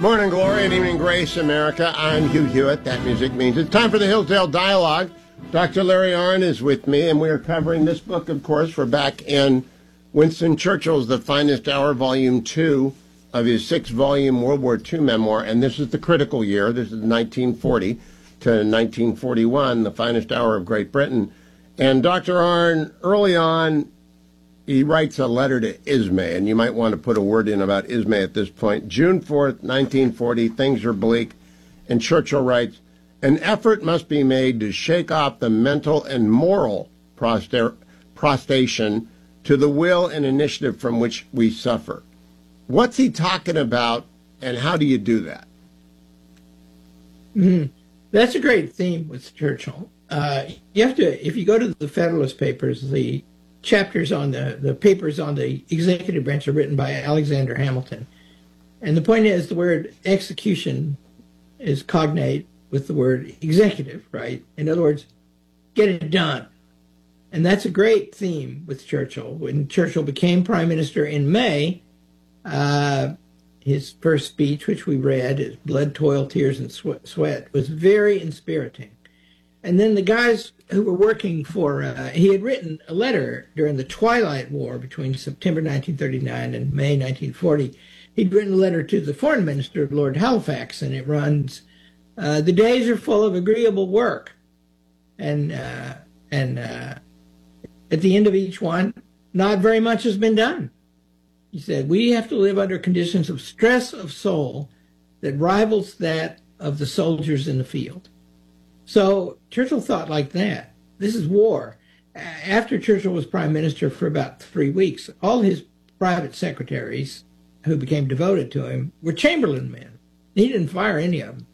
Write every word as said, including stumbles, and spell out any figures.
Morning glory and evening grace, America. I'm Hugh Hewitt. That music means it's time for the Hillsdale Dialogue. Doctor Larry Arnn is with me, and we are covering this book, of course. We're back in Winston Churchill's The Finest Hour, Volume two of his six-volume World War Two memoir, and this is the critical year. This is nineteen forty to nineteen forty-one, The Finest Hour of Great Britain. And Doctor Arnn, early on, he writes a letter to Ismay, and you might want to put a word in about Ismay at this point. June fourth, nineteen forty, things are bleak, and Churchill writes, an effort must be made to shake off the mental and moral proster- prostration to the will and initiative from which we suffer. What's he talking about, and how do you do that? Mm-hmm. That's a great theme with Churchill. Uh, you have to, if you go to the Federalist Papers, the chapters on the, the papers on the executive branch are written by Alexander Hamilton. And the point is the word execution is cognate with the word executive, right? In other words, get it done. And that's a great theme with Churchill. When Churchill became prime minister in May, uh, his first speech, which we read, is Blood, Toil, Tears, and Sweat, was very inspiriting. And then the guys who were working for, uh, he had written a letter during the Twilight War between September nineteen thirty-nine and May nineteen forty. He'd written a letter to the foreign minister, Lord Halifax, and it runs, uh, the days are full of agreeable work. And, uh, and uh, at the end of each one, not very much has been done. He said, we have to live under conditions of stress of soul that rivals that of the soldiers in the field. So Churchill thought like that. This is war. After Churchill was prime minister for about three weeks, all his private secretaries who became devoted to him were Chamberlain men. He didn't fire any of them.